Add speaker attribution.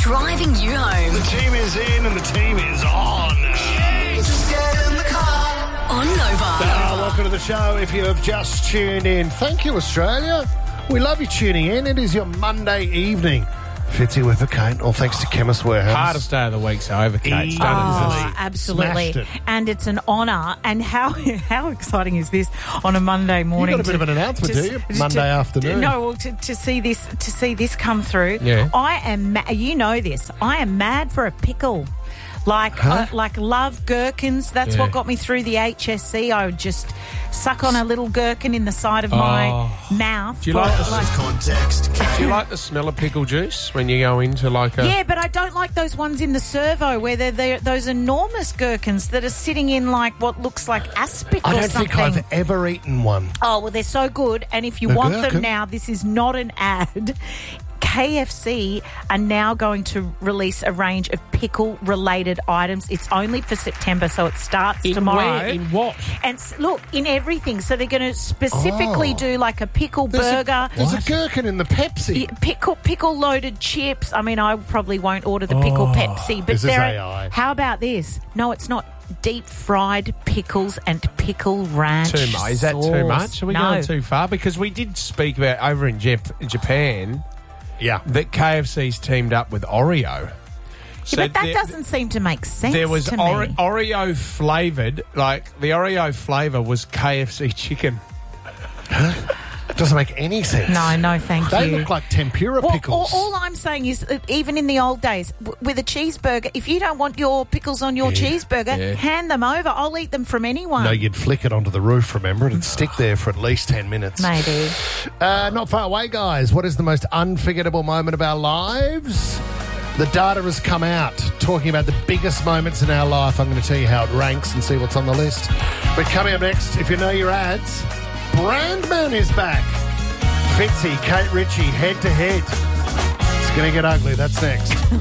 Speaker 1: driving you home.
Speaker 2: The team is in and the team is on.
Speaker 3: Just get in the car.
Speaker 1: On Nova.
Speaker 2: Welcome to the show. If you have just tuned in, thank you, Australia. We love you tuning in. It is your Monday evening. Fitzy with the Kate, all thanks to Chemist Warehouse.
Speaker 4: Hardest day of the week, so over Kate's
Speaker 2: Easy.
Speaker 4: done it.
Speaker 5: Absolutely.
Speaker 2: Smashed it.
Speaker 5: And it's an honour. And how exciting is this on a Monday morning?
Speaker 2: You got a bit of an announcement, do you? Monday afternoon.
Speaker 5: No, well, to see this come through.
Speaker 4: Yeah.
Speaker 5: I am. You know this. I am mad for a pickle. Like love gherkins. That's
Speaker 4: Yeah.
Speaker 5: what got me through the HSC. I would just suck on a little gherkin in the side of my mouth.
Speaker 4: Do you like
Speaker 3: Context.
Speaker 4: Do you like the smell of pickle juice when you go into like a...
Speaker 5: Yeah, but I don't like those ones in the servo where they're those enormous gherkins that are sitting in like what looks like aspic
Speaker 2: I
Speaker 5: or
Speaker 2: don't
Speaker 5: something.
Speaker 2: think I've ever eaten one.
Speaker 5: Oh, well, they're so good. And if you
Speaker 2: The
Speaker 5: want
Speaker 2: gherkin?
Speaker 5: them now, this is not an ad. KFC are now going to release a range of pickle-related items. It's only for September, so it starts tomorrow.
Speaker 4: Where? In what?
Speaker 5: And look, in everything. So they're going to specifically do like a pickle burger.
Speaker 2: There's a gherkin in the Pepsi.
Speaker 5: Pickle loaded chips. I mean, I probably won't order the pickle Pepsi, but
Speaker 2: This is
Speaker 5: there
Speaker 2: AI.
Speaker 5: How about this? No, it's not. Deep fried pickles and pickle ranch.
Speaker 4: Too much. Is that too
Speaker 5: sauce.
Speaker 4: much? Are we
Speaker 5: No.
Speaker 4: going too far? Because we did speak about over in Japan
Speaker 2: Yeah.
Speaker 4: that KFC's teamed up with Oreo.
Speaker 5: Yeah,
Speaker 4: So
Speaker 5: but that
Speaker 4: there-
Speaker 5: doesn't seem to make sense
Speaker 4: There was
Speaker 5: to me.
Speaker 4: Oreo flavoured, like the Oreo flavour was KFC chicken.
Speaker 2: Doesn't make any sense.
Speaker 5: No, thank
Speaker 2: They
Speaker 5: you.
Speaker 2: look like tempura
Speaker 5: Well,
Speaker 2: pickles.
Speaker 5: all I'm saying is that even in the old days, with a cheeseburger, if you don't want your pickles on your cheeseburger,
Speaker 4: Yeah.
Speaker 5: hand them over. I'll eat them from anyone.
Speaker 2: No, you'd flick it onto the roof, remember? It'd stick there for at least 10 minutes.
Speaker 5: Maybe.
Speaker 2: Not far away, guys. What is the most unforgettable moment of our lives? The data has come out talking about the biggest moments in our life. I'm going to tell you how it ranks and see what's on the list. But coming up next, if you know your ads, Brandman is back. Fitzy, Kate Ritchie, head to head. It's going to get ugly. That's next.